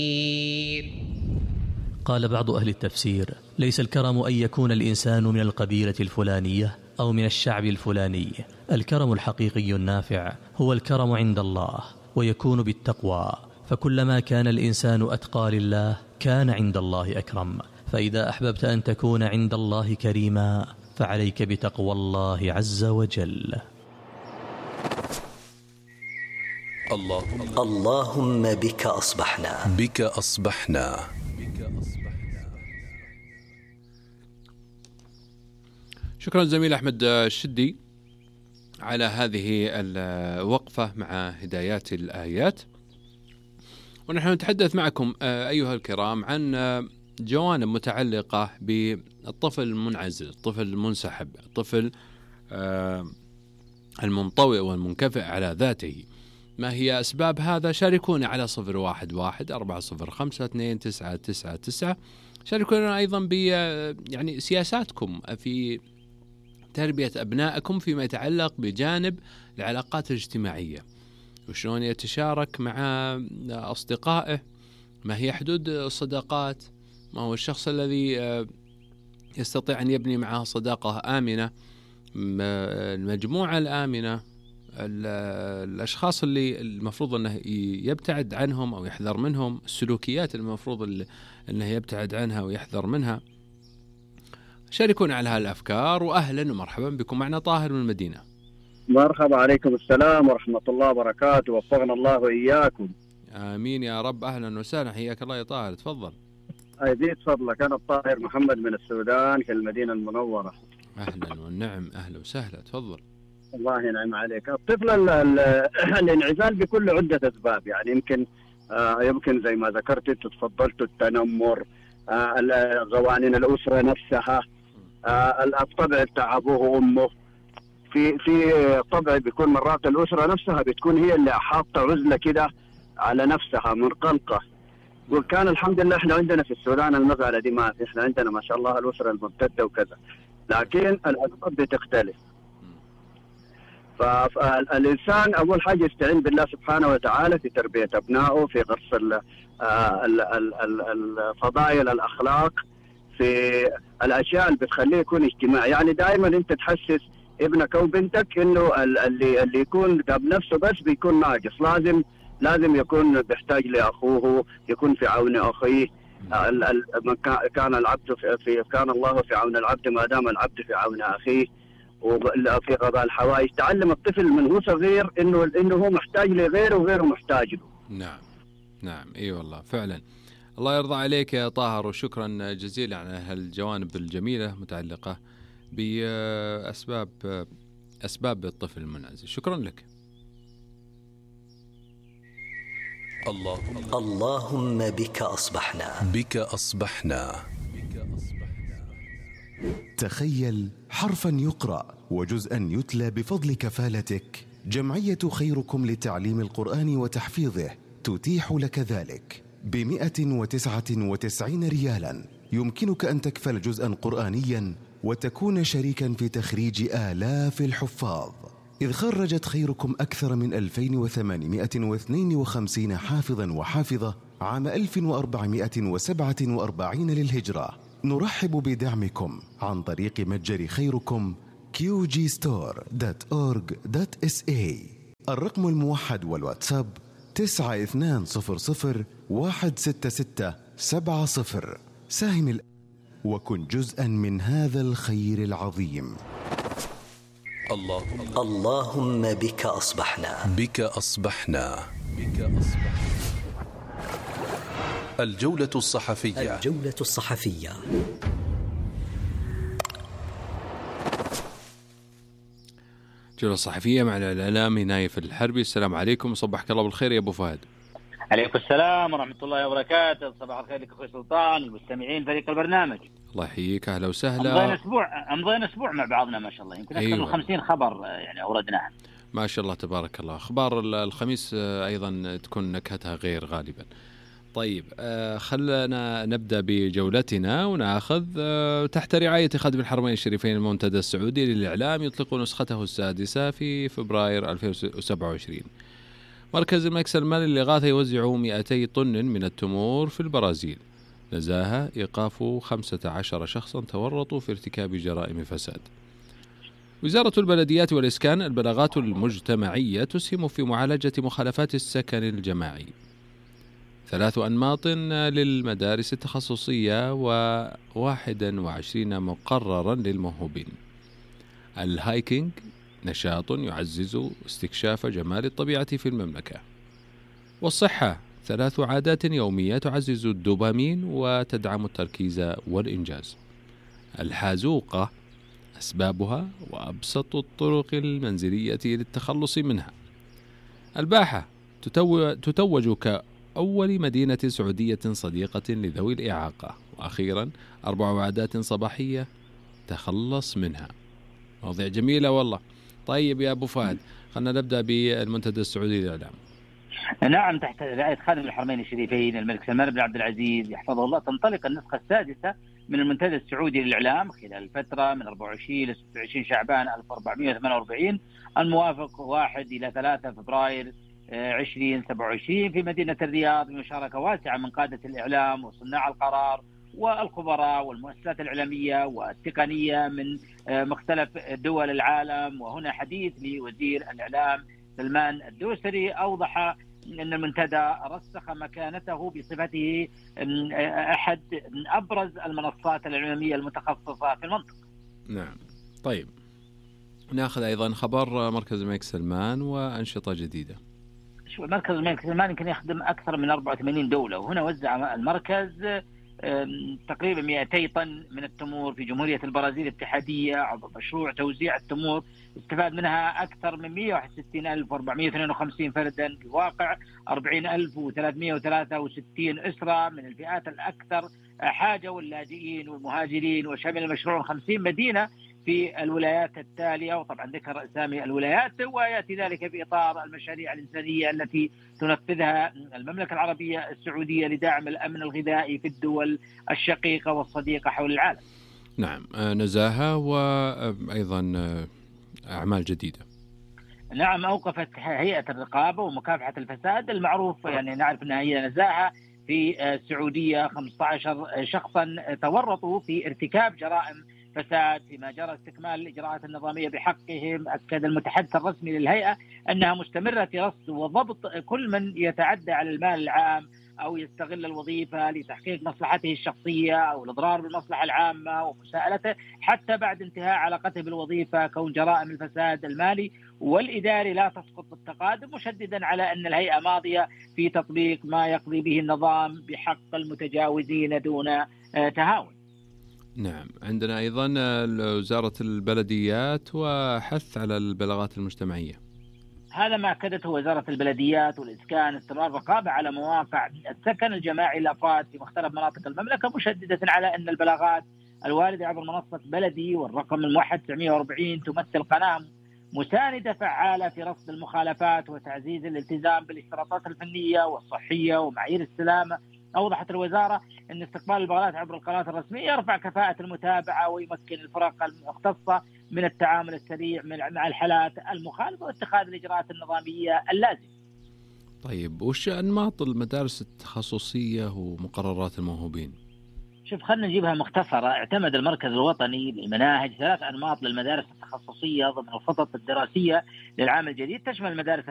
قال بعض أهل التفسير: ليس الكرم أن يكون الإنسان من القبيلة الفلانية أو من الشعب الفلاني، الكرم الحقيقي النافع هو الكرم عند الله، ويكون بالتقوى، فكلما كان الإنسان أتقى لله كان عند الله أكرم. فإذا أحببت أن تكون عند الله كريما فعليك بتقوى الله عز وجل. اللهم بك أصبحنا. بك أصبحنا. شكرا زميل أحمد الشدي على هذه الوقفة مع هدايات الآيات. ونحن نتحدث معكم أيها الكرام عن جوانب متعلقة بالطفل المنعزل، الطفل المنسحب، الطفل المنطوئ والمنكفئ على ذاته. ما هي أسباب هذا؟ شاركونا على 011-405-299. شاركونا أيضا يعني سياساتكم في تربية أبنائكم فيما يتعلق بجانب العلاقات الاجتماعية، وشلون يتشارك مع أصدقائه، ما هي حدود الصداقات، ما هو الشخص الذي يستطيع أن يبني معه صداقة آمنة، المجموعة الآمنة، الأشخاص اللي المفروض أنه يبتعد عنهم أو يحذر منهم، السلوكيات المفروض أنه يبتعد عنها ويحذر منها. شاركونا على هالأفكار، وأهلا ومرحبا بكم. معنا طاهر من المدينة. مرحبا، عليكم السلام ورحمة الله وبركاته، وفقنا الله وإياكم. آمين يا رب. أهلا وسهلا، حياك الله يا طاهر، تفضل. أزيد فضلك، أنا الطاهر محمد من السودان في المدينة المنورة. أهلا والنعم، أهلا وسهلا، تفضل. الله ينعم عليك. الطفل الانعزال بكل عدة أسباب، يعني يمكن زي ما ذكرت أنت تفضلت، التنمر، قوانين الأسرة نفسها، الطبع بتاع أبوه وأمه. في طبع بيكون مرات الأسرة نفسها بتكون هي اللي حاطة عزلة كده على نفسها، منقلقة. وكان الحمد لله احنا عندنا في السودان المسألة دي ما في، احنا عندنا ما شاء الله الأسرة الممتدة وكذا، لكن الأسباب بتختلف. فالإنسان أول حاجة يستعين بالله سبحانه وتعالى في تربية أبنائه، في غرس الفضائل، الأخلاق، في الأشياء اللي بتخليه يكون اجتماعي. يعني دائما أنت تحسس ابنك أو بنتك إنه اللي يكون جاب نفسه بس بيكون ناقص، لازم يكون بيحتاج لأخوه، يكون في عون أخيه. كان الله في عون العبد ما دام العبد في عون أخيه، وفي قضاء الحوائج. تعلم الطفل من هو صغير إنه هو محتاج لغيره وغيره محتاج له. نعم اي والله فعلا. الله يرضى عليك يا طاهر، وشكرا جزيلا على هالجوانب الجميلة متعلقة بأسباب الطفل المنعزل. شكرا لك. اللهم بك أصبحنا. بك أصبحنا. تخيل حرفا يقرأ وجزءا يتلى بفضل كفالتك. جمعية خيركم لتعليم القرآن وتحفيظه تتيح لك ذلك ب199 ريالا. يمكنك أن تكفل جزءا قرآنيا وتكون شريكا في تخريج آلاف الحفاظ، إذ خرجت خيركم أكثر من 2852 حافظا وحافظة عام 1447 للهجرة. نرحب بدعمكم عن طريق متجر خيركم qgstore.org.sa. الرقم الموحد والواتساب 9200166770. ساهم وكن جزءا من هذا الخير العظيم. اللهم بك أصبحنا. بك أصبحنا. الجولة الصحفية. الجولة الصحفية. الجولة الصحفية مع الإعلامي نايف الحربي. السلام عليكم، صبحك الله بالخير يا أبو فهد. عليكم السلام ورحمة الله وبركاته. صباح الخير لك أخوي سلطان، المستمعين، فريق البرنامج. الله يحييك، أهلا وسهلا. أمضينا أسبوع مع بعضنا ما شاء الله، يمكن أكثر من 50 خبر يعني أوردناها ما شاء الله تبارك الله. أخبار الخميس أيضا تكون نكهتها غير غالبا. طيب خلنا نبدأ بجولتنا ونأخذ تحت رعاية خادم الحرمين الشريفين المنتدى السعودي للإعلام يطلق نسخته السادسة في فبراير 2027. مركز الملك سلمان للإغاثة يوزع 200 طن من التمور في البرازيل. نزاهة إيقاف 15 شخصا تورطوا في ارتكاب جرائم فساد. وزارة البلديات والإسكان: البلاغات المجتمعية تسهم في معالجة مخالفات السكن الجماعي. 3 أنماط للمدارس التخصصية و21 مقررا للموهوبين. الهايكينج: نشاط يعزز استكشاف جمال الطبيعة في المملكة. والصحة: 3 عادات يومية تعزز الدوبامين وتدعم التركيز والإنجاز. الحازوقة: أسبابها وأبسط الطرق المنزلية للتخلص منها. الباحة: تتوج كأول مدينة سعودية صديقة لذوي الإعاقة. وأخيرا 4 عادات صباحية تخلص منها. مواضيع جميلة والله. طيب يا أبو فهد، خلنا نبدأ بالمنتدى السعودي للإعلام. نعم، تحت رعاية خادم الحرمين الشريفين الملك سلمان بن عبد العزيز يحفظه الله، تنطلق النسخة السادسة من المنتدى السعودي للإعلام خلال الفترة من 24 إلى 26 شعبان 1448 الموافق 1 إلى 3 فبراير 2027 في مدينة الرياض، بمشاركة واسعة من قادة الإعلام وصناع القرار والخبراء والمؤسسات الإعلامية والتقنية من مختلف دول العالم. وهنا حديث لوزير الإعلام سلمان الدوسري أوضح أن المنتدى رسخ مكانته بصفته أحد أبرز المنصات الإعلامية المتخصصة في المنطقة. نعم. طيب، نأخذ أيضا خبر مركز الملك سلمان وأنشطة جديدة. مركز الملك سلمان يمكن يخدم أكثر من 84 دولة، وهنا وزع المركز تقريبا 200 طن من التمور في جمهورية البرازيل الاتحادية عبر مشروع توزيع التمور استفاد منها أكثر من 161,452 فردا بواقع 40,363 أسرة من الفئات الأكثر حاجة واللاجئين والمهاجرين، وشمل المشروع 50 مدينة في الولايات التالية، وطبعا ذكر أسامي الولايات، ويأتي ذلك في إطار المشاريع الإنسانية التي تنفذها المملكة العربية السعودية لدعم الأمن الغذائي في الدول الشقيقة والصديقة حول العالم. نعم، نزاهة وأيضا أعمال جديدة. نعم، أوقفت هيئة الرقابة ومكافحة الفساد المعروف، يعني نعرف أنها هي نزاهة في السعودية 15 شخصا تورطوا في ارتكاب جرائم فساد فيما جرى استكمال الإجراءات النظامية بحقهم. أكد المتحدث الرسمي للهيئة أنها مستمرة في رصد وضبط كل من يتعدى على المال العام أو يستغل الوظيفة لتحقيق مصلحته الشخصية أو الإضرار بالمصلحة العامة ومساءلته حتى بعد انتهاء علاقته بالوظيفة، كون جرائم الفساد المالي والإداري لا تسقط بالتقادم، مشددا على أن الهيئة ماضية في تطبيق ما يقضي به النظام بحق المتجاوزين دون تهاون. نعم، عندنا أيضا وزارة البلديات وحث على البلاغات المجتمعية. هذا ما أكدته وزارة البلديات والإسكان، استمرار رقابة على مواقع السكن الجماعي للأفراد في مختلف مناطق المملكة، مشددة على أن البلاغات الواردة عبر منصة بلدي والرقم الموحد 940 تمثل قناة مساندة فعالة في رصد المخالفات وتعزيز الالتزام بالاشتراطات الفنية والصحية ومعايير السلامة. أوضحت الوزارة أن استقبال البلاغات عبر القناة الرسمية يرفع كفاءة المتابعة ويمكن الفرق المختصة من التعامل السريع مع الحالات المخالفة واتخاذ الإجراءات النظامية اللازمة. طيب، وش أنماط المدارس التخصصية ومقررات الموهوبين؟ شوف، خلنا نجيبها مختصرة. اعتمد المركز الوطني للمناهج 3 أنماط للمدارس التخصصية ضمن الخطط الدراسية للعام الجديد، تشمل المدارس